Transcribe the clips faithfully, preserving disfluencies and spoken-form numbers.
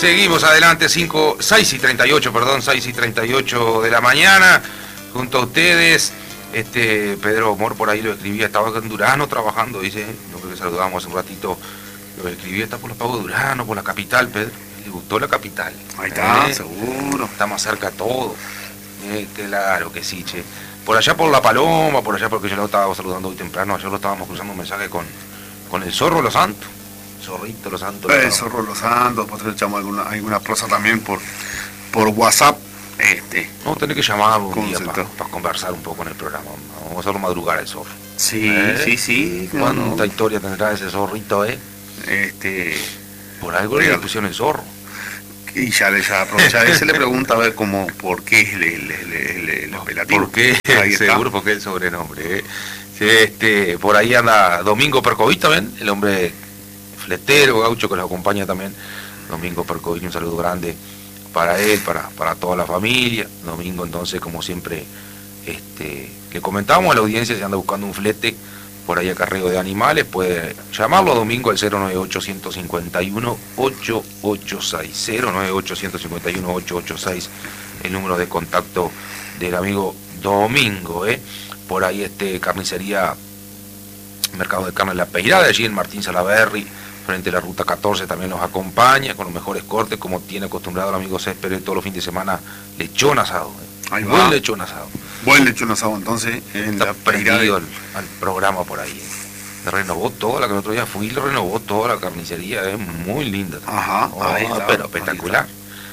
Seguimos adelante, cinco, seis y treinta y ocho, perdón, seis y treinta y ocho de la mañana, junto a ustedes. Este Pedro Mor por ahí lo escribía, estaba en Durano trabajando, dice, lo que saludábamos hace un ratito, lo escribía, está por los pagos de Durano, por la capital, Pedro, le gustó la capital. Ahí está, ¿Eh? seguro. Está más cerca todo. Eh, claro que sí, che. Por allá por La Paloma, por allá porque yo lo estaba saludando hoy temprano, ayer lo estábamos cruzando un mensaje con, con el Zorro Los Santos. Zorrito Los Santos. El Zorro Los Santos, después le echamos alguna, alguna prosa también por, por WhatsApp. Este, Vamos a tener que llamarlo un día Concepto. para pa conversar un poco en el programa. Vamos a hacerlo madrugar al zorro. Sí, ¿Eh? sí, sí. no, ¿Cuánta no. historia tendrá ese zorrito, eh? Este, Por algo le Real. pusieron el zorro. y ya le ya aprovechar ese le pregunta a ver cómo, por qué es el, el, el, el, el apelativo. ¿Por qué? Ahí está. Seguro porque es el sobrenombre. ¿eh? Sí, este, por ahí anda Domingo Percovich también, el hombre fletero, gaucho que nos acompaña también. Domingo Percovich, un saludo grande para él, para, para toda la familia. Domingo, entonces, como siempre, este, le comentábamos a la audiencia, si anda buscando un flete por ahí a carreo de animales, puede llamarlo a Domingo al cero nueve ocho cinco uno ocho ocho seis, cero nueve ocho cinco uno ocho ocho seis, el número de contacto del amigo Domingo, ¿eh? Por ahí este carnicería Mercado de Carne La Peirada, allí en Martín Salaberry, frente a la ruta catorce, también nos acompaña con los mejores cortes, como tiene acostumbrado el amigo Céspedes todos los fines de semana, lechón asado, ¿eh? Ahí Buen va. lechón asado. Buen lechón asado entonces en Está la prendido Peirada. al, al programa por ahí. ¿eh? Le renovó toda la que el otro día fui, le renovó toda la carnicería, es muy linda. Ajá, Oh, ahí está, pero ahí espectacular.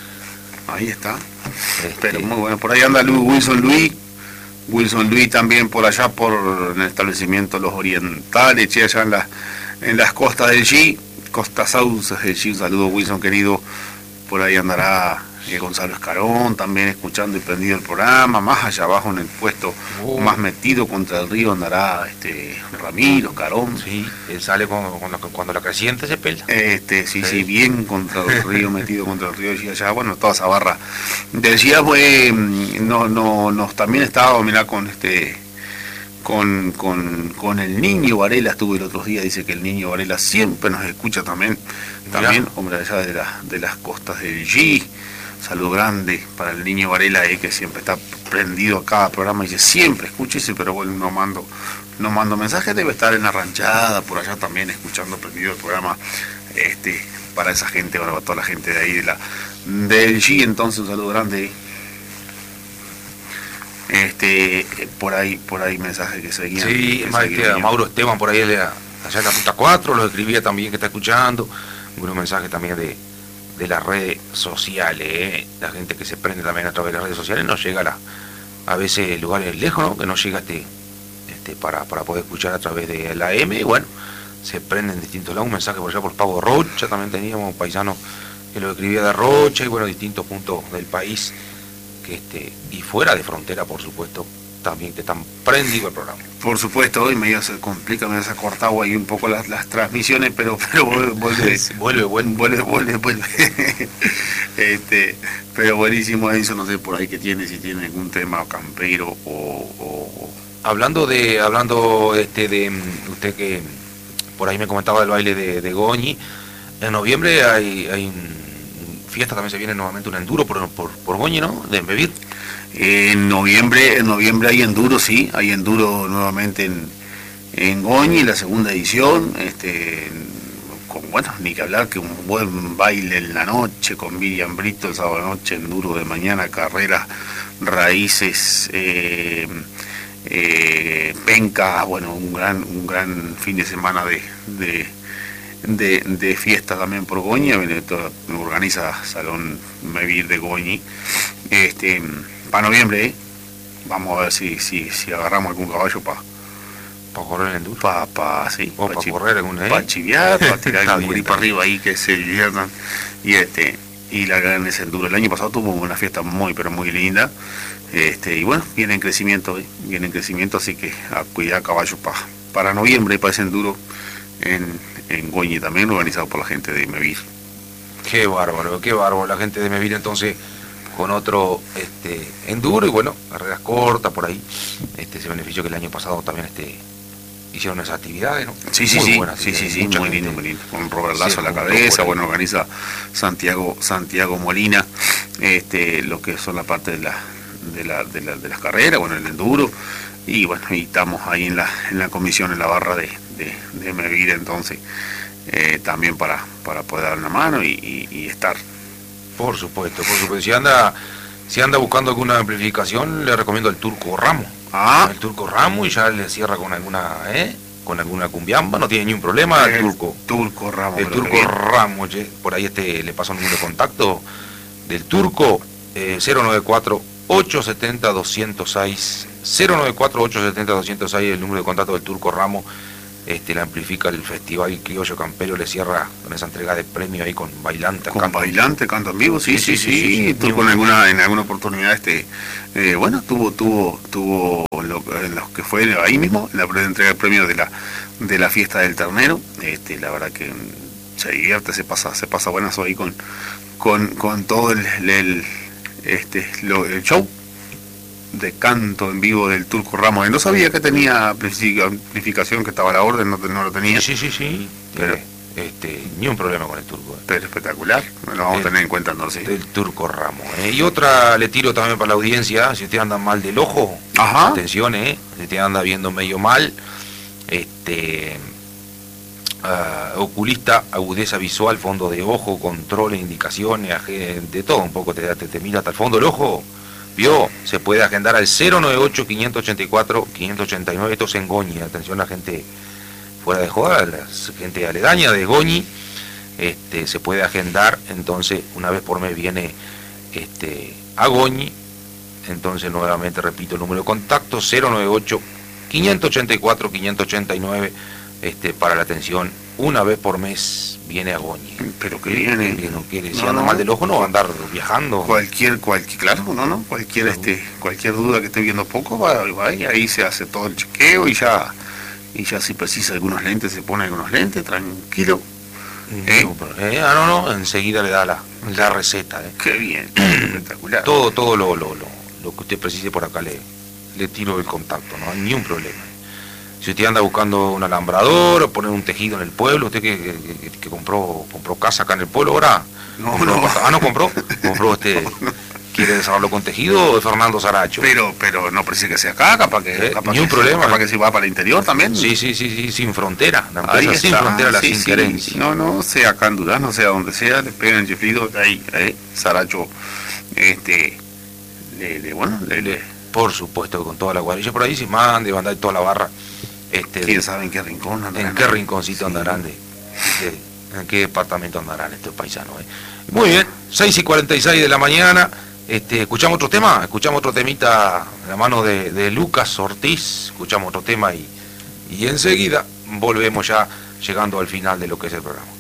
Ahí está. Este, Pero muy bueno. Por ahí anda Lu- Wilson Luis. Wilson Luis también por allá por el establecimiento Los Orientales, che, allá en, la, en las costas del G, Costas Sauces del G. Un saludo, Wilson querido. Por ahí andará eh, Gonzalo Escarón también escuchando y prendido el programa. Más allá abajo en el puesto, Oh. más metido contra el río, andará este Ramiro Escarón. Sí, él sale cuando, cuando, cuando la creciente se pela. Este, sí, Sí. sí, bien contra el río, metido contra el río y allá, bueno, toda esa barra. Decía, pues, no, no, nos también estaba, mirá, con este, con, con, con el niño Varela, estuve el otro día, dice que el niño Varela siempre nos escucha también, también, Mirá. hombre, allá de, la, de las costas del G. Saludo grande para el niño Varela, eh, que siempre está prendido a cada programa, dice, siempre escúchese, pero bueno, no mando, no mando mensajes, debe estar en la ranchada, por allá también, escuchando prendido el programa, este, para esa gente, para toda la gente de ahí, de la, del G, entonces un saludo grande. Este, por ahí, por ahí mensajes que seguían. Sí, que es más, seguían este, a bien. Mauro Esteban por ahí, de la- allá en la ruta cuatro, lo escribía también que está escuchando. Unos mensajes también de, de las redes sociales, ¿eh? La gente que se prende también a través de las redes sociales no llega a, la, a veces lugares lejos, ¿no? Que no llega este, este, para, para poder escuchar a través de la M, y bueno, se prenden en distintos lados. Un mensaje por allá por Pavo de Rocha, también teníamos un paisano que lo escribía de Rocha, y bueno, distintos puntos del país, que este, y fuera de frontera, por supuesto, también te están prendido el programa. Por supuesto, hoy medio se complica, medio se ha cortado ahí un poco las, las transmisiones, pero, pero vuelve, vuelve, Vuelve, vuelve. vuelve, vuelve, vuelve. este, pero buenísimo eso, no sé por ahí que tiene, si tiene algún tema campero o, o- Hablando de, hablando este de mm, usted que por ahí me comentaba del baile de, de Goñi, en noviembre hay, hay un- fiesta, también se viene nuevamente un enduro por, por, por Goñi, ¿no? De Embevir. En noviembre, en noviembre hay enduro, sí, hay enduro nuevamente en, en Goñi, la segunda edición, este, con, bueno, ni que hablar que un buen baile en la noche con Miriam Brito el sábado noche, enduro de mañana, carreras, raíces, eh, eh, penca, bueno, un gran, un gran fin de semana de, de, de, de fiesta también por Goñi, viene toda- organiza Salón Mevir de Goñi, este, para noviembre, ¿eh? Vamos a ver si, si, si agarramos algún caballo para Para correr el enduro. pa, pa, sí, O pa para chi- correr algún, ¿eh? pa chiviar, para tirar Está algún bien, gurí está para bien. arriba ahí que se diviertan. Y este, y la gran ese enduro. El año pasado tuvo una fiesta muy pero muy linda. Este, y bueno, viene en crecimiento, ¿eh? Viene en crecimiento, así que a cuidar caballos pa, para noviembre para ese enduro en, en Goñi también, organizado por la gente de Mevir. Qué bárbaro, qué bárbaro. La gente de Mevir entonces con otro este enduro y bueno, carreras cortas por ahí. Este ese beneficio que el año pasado también este hicieron esas actividades, ¿no? Sí, sí, muy sí, buenas, sí, sí, sí, mucha muy gente lindo, muy lindo. Con Robert Lazo se a la juntó cabeza, por ahí. bueno, organiza Santiago, Santiago Molina, este, lo que son la parte de la, de la, de la, de las carreras, bueno, el enduro, y bueno, y estamos ahí en la, en la comisión, en la barra de, de, de Mevira, entonces, eh, también para, para poder dar una mano y, y, y estar. Por supuesto, por supuesto. Si anda, si anda buscando alguna amplificación, le recomiendo el Turco Ramos. Ah, El Turco Ramos y ya le cierra con alguna, ¿eh? Con alguna cumbiamba, no tiene ni un problema el, el Turco. Turco Ramos. El pero Turco qué bien. Ramos, ye- por ahí este le pasó un número de contacto del Turco, eh, cero nueve cuatro, ocho siete cero, dos cero seis, cero nueve cuatro, ocho siete cero, dos cero seis, el número de contacto del Turco Ramos. Este, la amplifica el Festival Criollo Campero, le cierra con esa entrega de premio ahí con bailantes. Con bailante, canto en vivo, sí, sí, sí, sí, sí, Tú sí. con alguna, en alguna oportunidad, este, eh, bueno, tuvo, tuvo, tuvo lo, en lo que fue ahí mismo, en la pre- entrega del premio de la, de la fiesta del ternero, este, la verdad que mm, se divierte, se pasa, se pasa buenazo ahí con, con, con todo el, el, este, lo, el show de canto en vivo del Turco Ramos. No sabía que tenía amplific- amplificación, que estaba a la orden, no, no lo tenía, Sí, sí, sí. Pero- Eh, este, ni un problema con el Turco. eh. pero espectacular, lo vamos a El- tener en cuenta entonces. Del Turco Ramos. eh. Y otra le tiro también para la audiencia, si usted anda mal del ojo, Ajá. atención, eh, si usted anda viendo medio mal, este ah, oculista, agudeza visual, fondo de ojo, control, indicaciones, aje- de todo un poco, te, te, te mira hasta el fondo del ojo, vio, se puede agendar al cero nueve ocho, cinco ocho cuatro, cinco ocho nueve, esto es en Goñi, atención a la gente fuera de joda, la gente aledaña de Goñi, este, se puede agendar, entonces una vez por mes viene este, a Goñi, entonces nuevamente repito el número de contacto, cero nueve ocho, cinco ocho cuatro, cinco ocho nueve, este, para la atención, una vez por mes viene a Goñi. Pero que viene. Que no quiere, si No, anda no. mal del ojo no va a andar viajando. Cualquier, cualquier, claro, no, no, cualquier, Claro. este, cualquier duda que esté viendo poco, va, va y ahí se hace todo el chequeo y ya, y ya si precisa algunos lentes, se pone algunos lentes, tranquilo. ¿Eh? No, pero, eh, ah, no, no, enseguida le da la, la receta. eh. Qué bien, espectacular. Todo, todo lo, lo, lo, lo que usted precise por acá le, le tiro el contacto, no hay ni un problema. Si usted anda buscando un alambrador o poner un tejido en el pueblo, usted que, que, que compró compró casa acá en el pueblo ahora, No, compró no. pasta- ah, no compró, compró este, quiere desarrollarlo con tejido o Fernando Saracho. Pero, pero no precisa que sea acá, capaz que, Eh, capaz ni que, un problema. capaz que si va para el interior también. Sí, sí, sí, sí, sin frontera, la Ahí empresa sin está, frontera, la sí, sin sí. querencia. No, no, sea acá en Durazno, sea donde sea, le pegan el chiflido, ahí, ahí, Saracho, este, le, le bueno, le, le, Por supuesto, con toda la guarilla por ahí, si mande, va a andar toda la barra. Este, quién sabe en qué rincón andarán. ¿En qué rinconcito andarán? De, de- ¿En qué departamento andarán estos paisanos? eh? Muy bien, seis y cuarenta y seis de la mañana. Este, ¿Escuchamos otro tema? Escuchamos otro temita de la mano de, de Lucas Ortiz. Escuchamos otro tema y, y enseguida volvemos ya llegando al final de lo que es el programa.